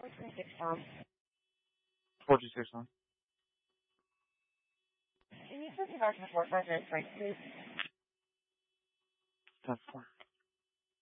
426 pounds. 426 on. Can you put the document for 5 minutes break, please? 10-4.